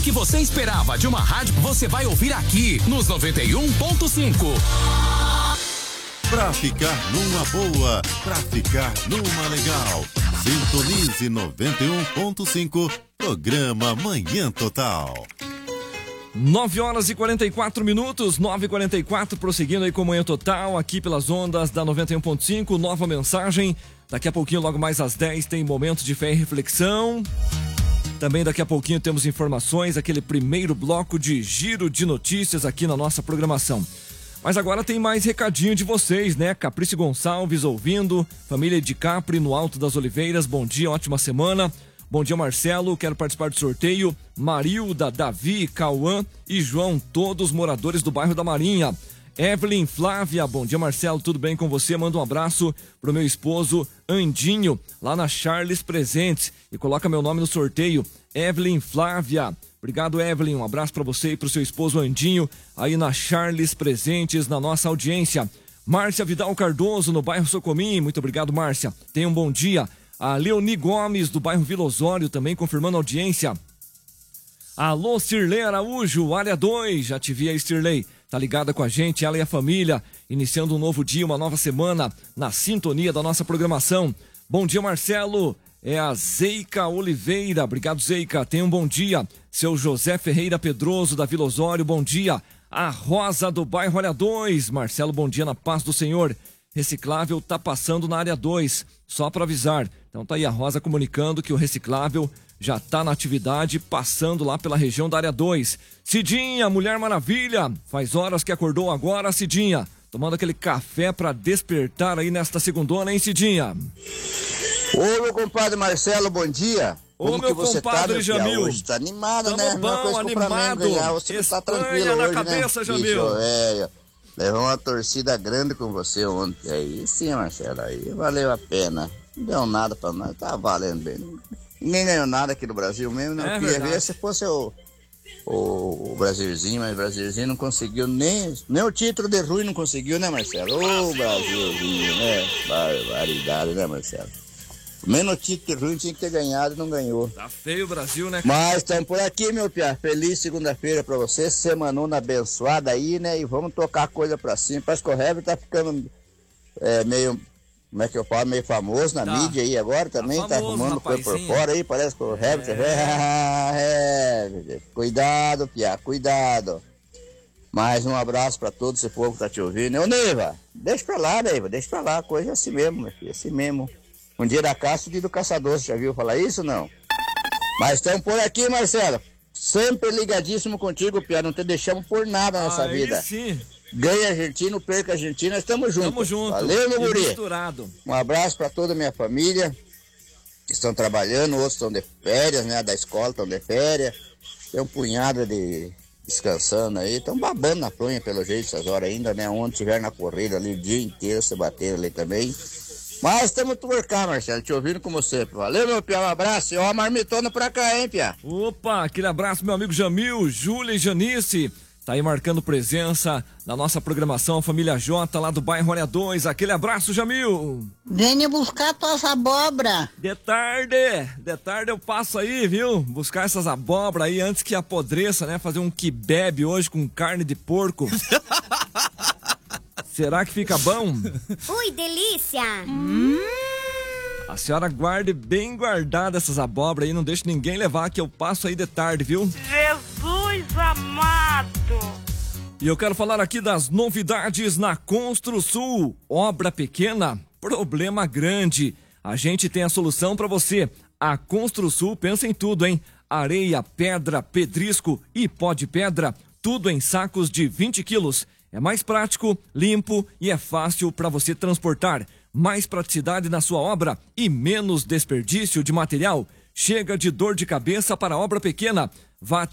que você esperava de uma rádio, você vai ouvir aqui nos 91.5. Pra ficar numa boa, pra ficar numa legal. Sintonize 91.5, programa Manhã Total. 9h44, 9h44, prosseguindo aí com Manhã Total, aqui pelas ondas da 91.5, nova mensagem. Daqui a pouquinho, logo mais às 10, tem momento de fé e reflexão. Também daqui a pouquinho temos informações, aquele primeiro bloco de giro de notícias aqui na nossa programação. Mas agora tem mais recadinho de vocês, né? Caprice Gonçalves ouvindo, família de Capri no Alto das Oliveiras, bom dia, ótima semana. Bom dia, Marcelo, quero participar do sorteio. Marilda, Davi, Cauã e João, todos moradores do bairro da Marinha. Evelyn, Flávia, bom dia, Marcelo, tudo bem com você? Manda um abraço pro meu esposo Andinho, lá na Charles Presentes, e coloca meu nome no sorteio, Evelyn, Flávia. Obrigado, Evelyn, um abraço para você e pro seu esposo Andinho, aí na Charles Presentes, na nossa audiência. Márcia Vidal Cardoso, no bairro Socomim, muito obrigado, Márcia, tenha um bom dia. A Leoni Gomes, do bairro Vila Osório, também confirmando a audiência. Alô, Cirlei Araújo, área 2, já te vi aí, Cirlei. Tá ligada com a gente, ela e a família, iniciando um novo dia, uma nova semana, na sintonia da nossa programação. Bom dia, Marcelo. É a Zeica Oliveira, obrigado, Zeica, tenha um bom dia. Seu José Ferreira Pedroso, da Vila Osório, bom dia. A Rosa, do bairro área 2, Marcelo, bom dia, na paz do Senhor. Reciclável tá passando na área 2, só para avisar. Então tá aí a Rosa comunicando que o reciclável já tá na atividade, passando lá pela região da área 2. Cidinha, Mulher Maravilha, faz horas que acordou agora, Cidinha. Tomando aquele café para despertar aí nesta segundona, hein, Cidinha? Ô, meu compadre Marcelo, bom dia. Ô, meu compadre Jamil. Hoje tá animado, tamo né? bom, animado. Ganhar, você tá tranquilo na hoje, cabeça, né? Jamil. Levou uma torcida grande com você ontem. Aí sim, Marcelo, aí valeu a pena. Não deu nada pra nós, tá valendo bem. Ninguém ganhou nada aqui no Brasil mesmo, não queria ver se fosse o Brasilzinho, mas o Brasilzinho não conseguiu nem o título de ruim não conseguiu, né, Marcelo? Ô, Brasilzinho, né? Barbaridade, né, Marcelo? Menos título de ruim tinha que ter ganhado e não ganhou. Tá feio o Brasil, né? Mas estamos por aqui, meu piá. Feliz segunda-feira pra você, semanona abençoada aí, né? E vamos tocar a coisa pra cima. Parece que o Heber tá ficando meio, como é que eu falo, meio famoso na mídia aí agora também. Tá arrumando coisa por fora aí, parece que o Heber... Cuidado, piá, cuidado. Mais um abraço pra todo esse povo que tá te ouvindo. Ô, Neiva, deixa pra lá, Neiva, deixa pra lá. A coisa é assim mesmo, meu filho, assim mesmo. Um dia da caça, um dia do caçador, você já viu falar isso, não? Mas estamos por aqui, Marcelo. Sempre ligadíssimo contigo, Pia. Não te deixamos por nada nessa vida. Sim. Ganha argentino, perca argentina, estamos juntos. Tamo junto. Valeu, meu guri. Misturado. Um abraço para toda a minha família, que estão trabalhando, outros estão de férias, né? Da escola estão de férias. Tem um punhado de descansando aí. Estão babando na fronha, pelo jeito, essas horas ainda, né? Onde estiver na corrida ali, o dia inteiro, se bater ali também. Mas estamos por cá, Marcelo, te ouvindo como sempre. Valeu, meu Pia, um abraço. E ó, a marmitona pra cá, hein, Pia? Opa, aquele abraço, meu amigo Jamil, Júlia e Janice. Tá aí marcando presença na nossa programação, Família J, lá do bairro Área 2. Aquele abraço, Jamil. Venha buscar tuas abóbora. De tarde eu passo aí, viu? Buscar essas abóbora aí antes que apodreça, né? Fazer um kebab hoje com carne de porco. Será que fica bom? Ui, delícia! A senhora guarde bem guardada essas abóbora aí, não deixe ninguém levar, que eu passo aí de tarde, viu? Jesus amado! E eu quero falar aqui das novidades na Construsul. Obra pequena, problema grande. A gente tem a solução para você. A Construsul pensa em tudo, hein? Areia, pedra, pedrisco e pó de pedra, tudo em sacos de 20 quilos. É mais prático, limpo e é fácil para você transportar. Mais praticidade na sua obra e menos desperdício de material. Chega de dor de cabeça para a obra pequena. Vá